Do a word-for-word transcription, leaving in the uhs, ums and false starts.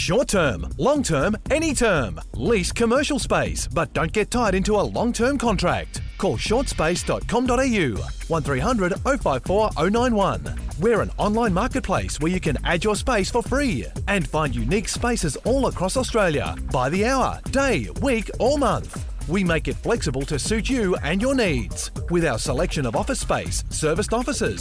Short term, long term, any term. Lease commercial space, but don't get tied into a long-term contract. Call short space dot com dot a u, one three hundred oh five four oh nine one. We're an online marketplace where you can add your space for free and find unique spaces all across Australia by the hour, day, week or month. We make it flexible to suit you and your needs with our selection of office space, serviced offices,